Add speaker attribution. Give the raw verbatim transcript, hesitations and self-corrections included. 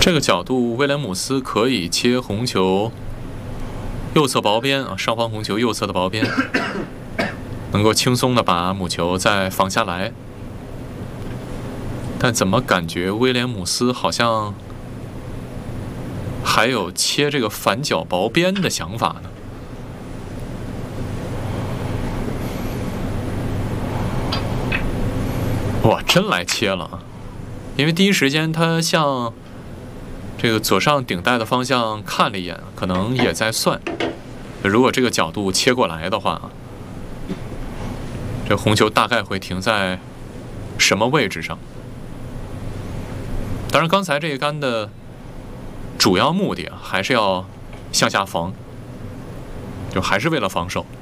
Speaker 1: 这个角度，威廉姆斯可以切红球右侧薄边啊，上方红球右侧的薄边，能够轻松的把母球再防下来。但怎么感觉威廉姆斯好像还有切这个反角薄边的想法呢？哇，真来切了啊！因为第一时间他向这个左上顶带的方向看了一眼，可能也在算，如果这个角度切过来的话，这红球大概会停在什么位置上？当然，刚才这一杆的主要目的啊，还是要向下防，就还是为了防守。